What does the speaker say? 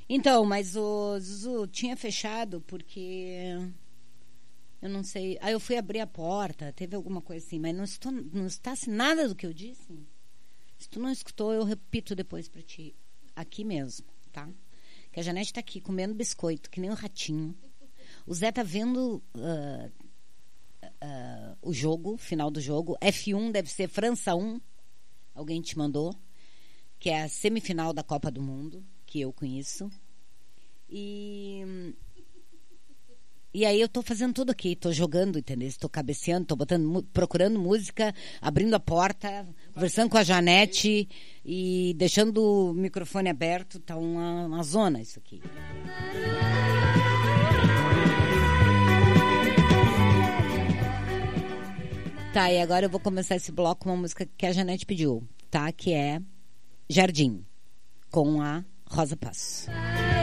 Então, mas o Zuzu tinha fechado porque... Eu não sei. Aí eu fui abrir a porta, teve alguma coisa assim, mas não escutasse nada do que eu disse. Se tu não escutou, eu repito depois pra ti. Aqui mesmo, tá? Que a Janete tá aqui comendo biscoito, que nem um ratinho. O Zé tá vendo o jogo, final do jogo. F1 deve ser França 1. Alguém te mandou. Que é a semifinal da Copa do Mundo, que eu conheço. E aí eu tô fazendo tudo aqui, tô jogando, entendeu? Estou cabeceando, tô procurando música, abrindo a porta, conversando com a Janete e deixando o microfone aberto. Tá uma zona isso aqui. Tá, e agora eu vou começar esse bloco com uma música que a Janete pediu, tá? Que é Jardim, com a Rosa Passo.